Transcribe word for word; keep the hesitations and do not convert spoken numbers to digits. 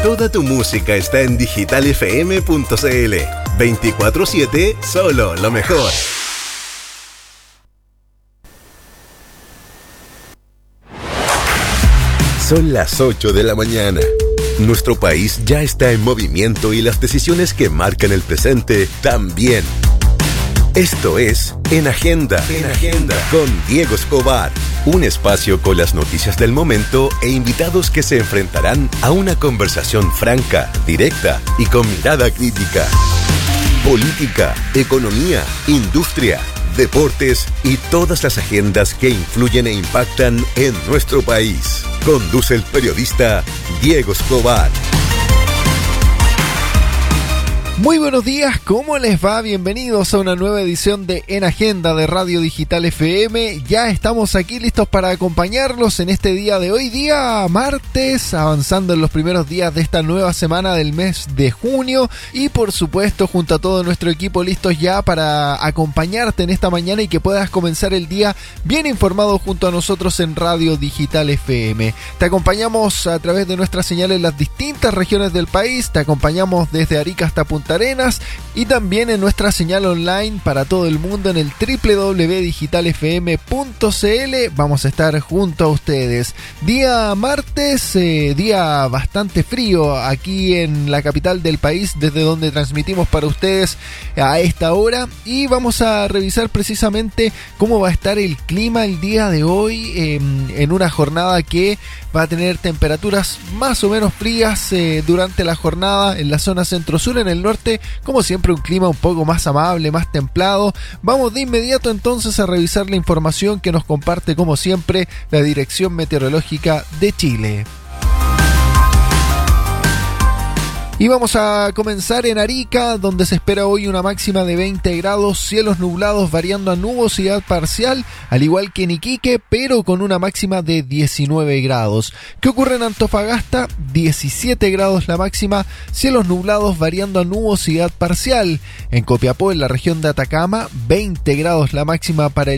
Toda tu música está en digital f m punto c l. veinticuatro siete, solo lo mejor. Son las ocho de la mañana. Nuestro país ya está en movimiento y las decisiones que marcan el presente también. Esto es En Agenda, en Agenda, con Diego Escobar. Un espacio con las noticias del momento e invitados que se enfrentarán a una conversación franca, directa y con mirada crítica. Política, economía, industria, deportes y todas las agendas que influyen e impactan en nuestro país. Conduce el periodista Diego Escobar. Muy buenos días, ¿cómo les va? Bienvenidos a una nueva edición de En Agenda de Radio Digital F M. Ya estamos aquí listos para acompañarlos en este día de hoy, día martes, avanzando en los primeros días de esta nueva semana del mes de junio y por supuesto junto a todo nuestro equipo listos ya para acompañarte en esta mañana y que puedas comenzar el día bien informado junto a nosotros en Radio Digital F M. Te acompañamos a través de nuestras señales en las distintas regiones del país, te acompañamos desde Arica hasta Punta Arenas y también en nuestra señal online para todo el mundo en el doble u doble u doble u punto digital f m punto c l. Vamos a estar junto a ustedes. Día martes, eh, día bastante frío aquí en la capital del país, desde donde transmitimos para ustedes a esta hora, y vamos a revisar precisamente cómo va a estar el clima el día de hoy eh, en una jornada que va a tener temperaturas más o menos frías eh, durante la jornada en la zona centro-sur. En el norte, como siempre, un clima un poco más amable, más templado. Vamos de inmediato entonces a revisar la información que nos comparte, como siempre, la Dirección Meteorológica de Chile. Y vamos a comenzar en Arica, donde se espera hoy una máxima de veinte grados, cielos nublados variando a nubosidad parcial, al igual que en Iquique, pero con una máxima de diecinueve grados. ¿Qué ocurre en Antofagasta? diecisiete grados la máxima, cielos nublados variando a nubosidad parcial. En Copiapó, en la región de Atacama, veinte grados la máxima para el